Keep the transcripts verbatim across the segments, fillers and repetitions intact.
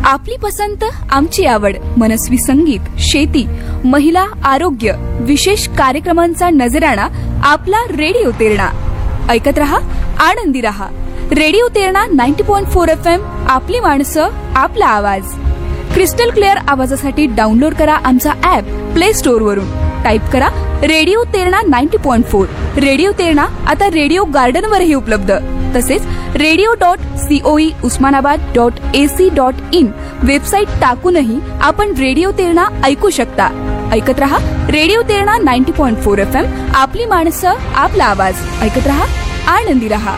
आपली पसंत आमची आवड, मनस्वी संगीत, शेती, महिला, आरोग्य, विशेष कार्यक्रमांचा नजराणा आपला रेडिओ तेरणा. ऐकत रहा, आनंदी रहा. रेडिओ तेरणा नव्वद पॉइंट चार एफ एम. आपली माणसं, आपला आवाज. क्रिस्टल क्लिअर आवाजासाठी डाउनलोड करा आमचा ऍप प्ले स्टोअर वरून. टाईप करा रेडिओ तेरणा नव्वद पॉइंट चार. रेडिओ तेरणा आता रेडिओ गार्डन वरही उपलब्ध. तसेच radio dot COE Osmanabad dot AC dot in website टाकूनही आपण रेडिओ तेरणा ऐकू शकता. ऐकत रहा रेडिओ तेरणा नव्वद पॉइंट चार एफ एम. आपली माणसं, आपला आवाज. ऐकत रहा, आनंदी रहा.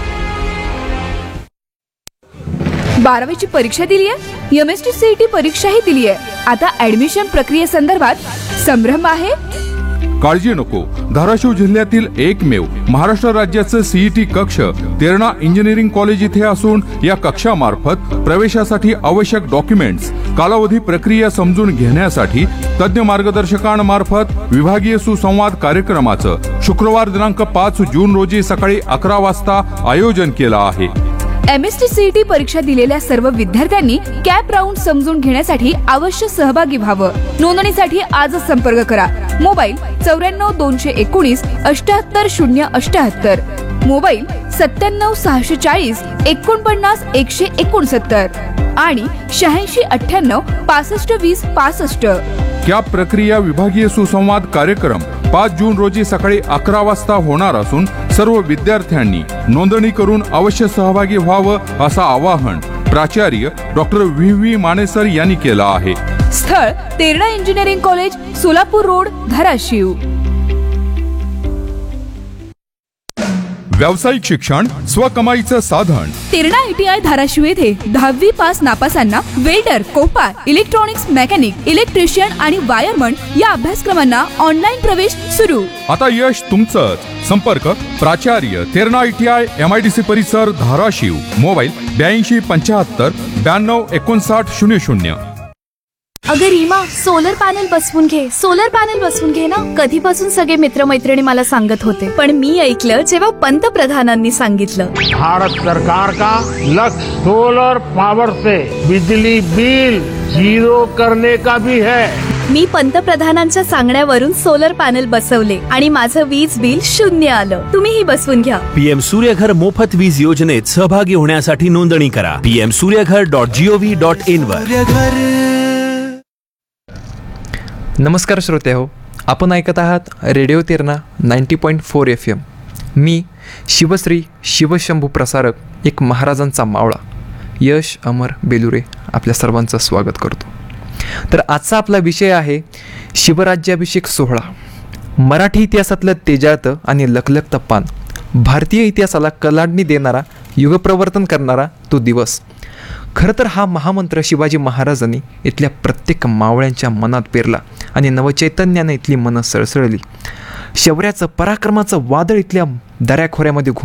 बारावीची परीक्षा दिली आहे, एमएसटी सीईटी परीक्षाही दिली आहे. आता ऍडमिशन प्रक्रियेसंदर्भात संभ्रम आहे? काळजी नको. धाराशिव जिल्ह्यातील एकमेव महाराष्ट्र राज्याचं सीईटी कक्ष तेरणा इंजिनिअरिंग कॉलेज इथे असून या कक्षामार्फत प्रवेशासाठी आवश्यक डॉक्युमेंट्स, कालावधी, प्रक्रिया समजून घेण्यासाठी तज्ञ मार्गदर्शकांमार्फत विभागीय सुसंवाद कार्यक्रमाचं शुक्रवार दिनांक पाच जून रोजी सकाळी अकरा वाजता आयोजन केलं आहे. एमएसटी सीईटी परीक्षा दिलेल्या सर्व विद्यार्थ्यांनी कॅप राऊंड समजून घेण्यासाठी अवश्य सहभागी व्हावं. नोंदणीसाठी आजच संपर्क करा. मोबाईल चौऱ्याण्णव दोनशे एकोणीस अठ्याहत्तर शून्य अठ्याहत्तर. मोबाईल सत्त्याण्णव सहाशे चाळीस एकोणपन्नास एकशे एकोणसत्तर आणि शहाऐंशी अठ्ठ्याण्णव पासष्ट वीस पासष्ट. कॅप प्रक्रिया विभागीय सुसंवाद कार्यक्रम पाच जून रोजी सकाळी अकरा वाजता होणार असून सर्व विद्यार्थ्यांनी नोंदणी करून अवश्य सहभागी व्हावं असं आवाहन प्राचार्य डॉक्टर व्ही व्ही मानेसर यांनी केलं आहे. स्थळ Terna engineering college, Solapur road, Dharashiv. व्यावसायिक शिक्षण स्वकमाईचं साधन. तेरणा आयटीआय धाराशिव येथे दहावी pass नापासांना welder, Copa, electronics mechanic, electrician आणि वायरमन या अभ्यासक्रमांना ऑनलाईन प्रवेश सुरू. आता यश तुमचं. संपर्क प्राचार्य तेरणा आयटीआय एमआयडीसी परिसर धाराशिव. मोबाईल ब्याऐंशी पंच्याहत्तर ब्याण्णव एकोणसाठ शून्य शून्य. अगं रीमा, सोलर पॅनल बसवून घे, सोलर पॅनल बसवून घे ना. कधीपासून सगळे मित्रमैत्रिणी मला सांगत होते, पण मी ऐकलं जेव्हा पंतप्रधानांनी सांगितलं. भारत सरकार का लक्ष्य सोलर पावर से बिजली बिल जीरो करने का भी है. मी पंतप्रधानांच्या सांगण्यावरून सोलर पॅनल बसवले आणि माझं वीज बिल शून्य आलं. तुम्हीही बसवून घ्या. पीएम सूर्यघर मोफत वीज योजनेत सहभागी होण्यासाठी नोंदणी करा PM Surya Ghar dot G O V dot in वर. नमस्कार श्रोते हो, आपण ऐकत आहात radio Terna ninety point four F M. मी शिवश्री शिवशंभू प्रसारक, एक महाराजांचा मावळा, यश अमर बेलुरे आपल्या सर्वांचं स्वागत करतो. तर आजचा आपला विषय आहे शिवराज्याभिषेक सोहळा. मराठी इतिहासातलं तेजाळतं आणि लखलखतं पान, भारतीय इतिहासाला कलांडणी देणारा, युगप्रवर्तन करणारा तो दिवस. खरं तर हा महामंत्र शिवाजी महाराजांनी इथल्या प्रत्येक मावळ्यांच्या मनात पेरला आणि नवचैतन्याने इथली मनं सळसळली. शौर्याचं, पराक्रमाचं वादळ इथल्या दऱ्याखोऱ्यामध्ये